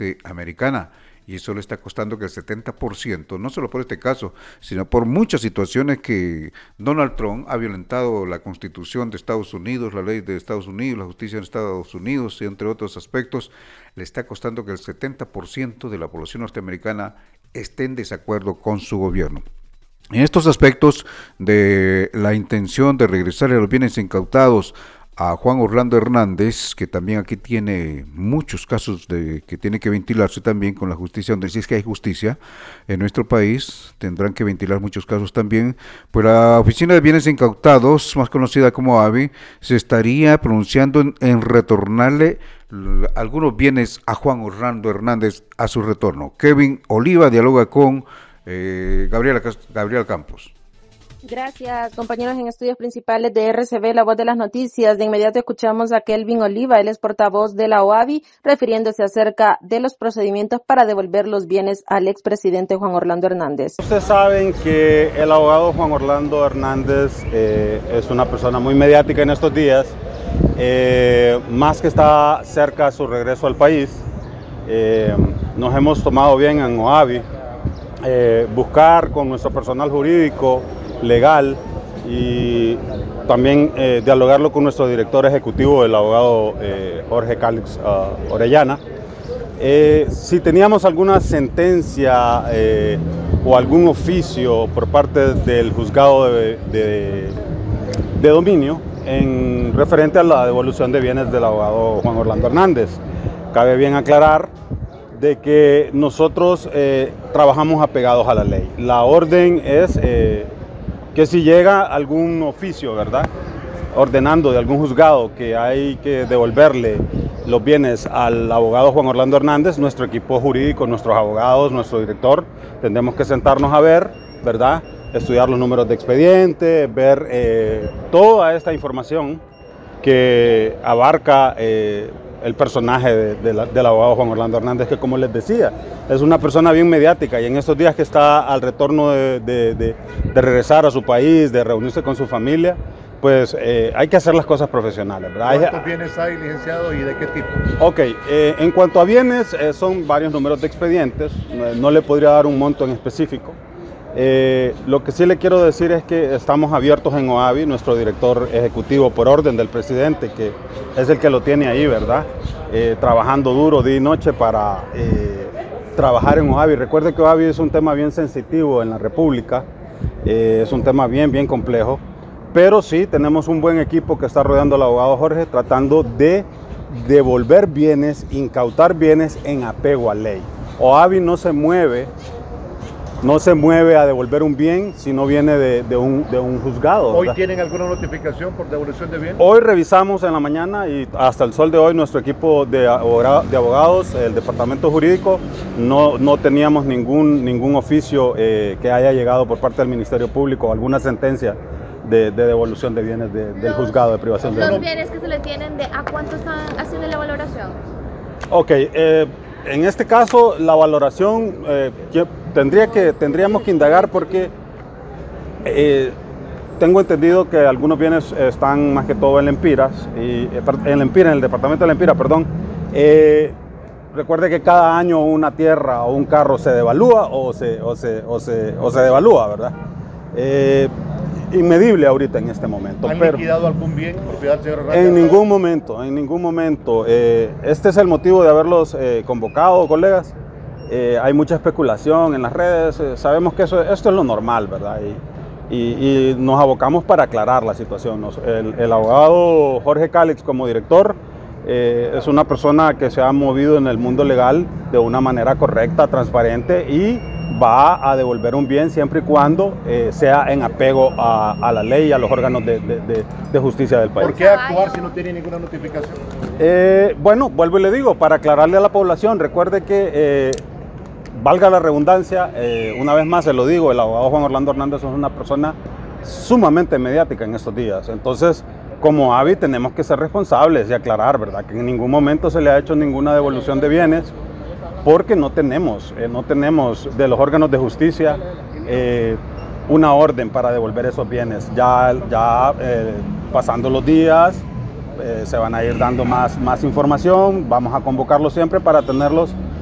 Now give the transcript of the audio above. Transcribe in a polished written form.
norteamericana. Y eso le está costando que el 70%, no solo por este caso, sino por muchas situaciones que Donald Trump ha violentado la Constitución de Estados Unidos, la ley de Estados Unidos, la justicia de Estados Unidos, y entre otros aspectos, le está costando que el 70% de la población norteamericana esté en desacuerdo con su gobierno. En estos aspectos de la intención de regresarle los bienes incautados a Juan Orlando Hernández, que también aquí tiene muchos casos de que tiene que ventilarse también con la justicia, donde si es que hay justicia en nuestro país, tendrán que ventilar muchos casos también, pues la Oficina de Bienes Incautados, más conocida como ABI, se estaría pronunciando en retornarle algunos bienes a Juan Orlando Hernández a su retorno. Kevin Oliva dialoga con Gabriela Campos. Gracias, compañeros en estudios principales de RCB, La Voz de las Noticias. De inmediato escuchamos a Kelvin Oliva, él es portavoz de la OABI, refiriéndose acerca de los procedimientos para devolver los bienes al expresidente Juan Orlando Hernández. Ustedes saben que el abogado Juan Orlando Hernández es una persona muy mediática en estos días, más que está cerca de su regreso al país. Nos hemos tomado bien en OABI buscar con nuestro personal jurídico legal y también dialogarlo con nuestro director ejecutivo, el abogado Jorge Cálix Orellana. Si teníamos alguna sentencia o algún oficio por parte del juzgado de dominio en referente a la devolución de bienes del abogado Juan Orlando Hernández. Cabe bien aclarar de que nosotros trabajamos apegados a la ley. La orden es que si llega algún oficio, ¿verdad?, ordenando de algún juzgado que hay que devolverle los bienes al abogado Juan Orlando Hernández, nuestro equipo jurídico, nuestros abogados, nuestro director, tendremos que sentarnos a ver, ¿verdad?, estudiar los números de expediente, ver toda esta información que abarca el personaje del abogado Juan Orlando Hernández, que, como les decía, es una persona bien mediática, y en estos días que está al retorno de regresar a su país, de reunirse con su familia, pues hay que hacer las cosas profesionales, ¿verdad? ¿Cuántos bienes hay, licenciado, y de qué tipo? Ok, en cuanto a bienes, son varios números de expedientes, no le podría dar un monto en específico. Lo que sí le quiero decir es que estamos abiertos en OABI, nuestro director ejecutivo, por orden del presidente, que es el que lo tiene ahí, ¿verdad?, trabajando duro día y noche para trabajar en OABI. Recuerde que OABI es un tema bien sensitivo en la República, es un tema bien complejo, pero sí tenemos un buen equipo que está rodeando al abogado Jorge, tratando de devolver bienes, incautar bienes en apego a ley. OABI no se mueve a devolver un bien si no viene de un juzgado, ¿verdad? ¿Hoy tienen alguna notificación por devolución de bienes? Hoy revisamos en la mañana, y hasta el sol de hoy nuestro equipo de abogados, el departamento jurídico, no teníamos ningún oficio que haya llegado por parte del Ministerio Público o alguna sentencia de devolución de bienes del juzgado de privación de Los bienes. bienes que se le tienen, ¿a cuánto están haciendo la valoración? Ok, en este caso la valoración tendríamos que indagar, porque tengo entendido que algunos bienes están más que todo en Lempiras, en el departamento de Lempira, perdón. Recuerde que cada año una tierra o un carro se devalúa o se devalúa, ¿verdad? Inmedible ahorita en este momento. ¿Han liquidado algún bien, propiedad del señor Hernández? En ningún momento. Este es el motivo de haberlos convocado, colegas. Hay mucha especulación en las redes, sabemos que esto es lo normal, ¿verdad? Y nos abocamos para aclarar la situación. El abogado Jorge Cálix, como director, es una persona que se ha movido en el mundo legal de una manera correcta, transparente, y va a devolver un bien siempre y cuando sea en apego a la ley y a los órganos de justicia del país. ¿Por qué actuar si no tiene ninguna notificación? Bueno, vuelvo y le digo, para aclararle a la población, recuerde que, valga la redundancia, una vez más se lo digo, el abogado Juan Orlando Hernández es una persona sumamente mediática en estos días. Entonces, como ABI tenemos que ser responsables y aclarar, ¿verdad?, que en ningún momento se le ha hecho ninguna devolución de bienes, porque no tenemos de los órganos de justicia una orden para devolver esos bienes. Ya pasando los días se van a ir dando más información, vamos a convocarlos siempre para tenerlos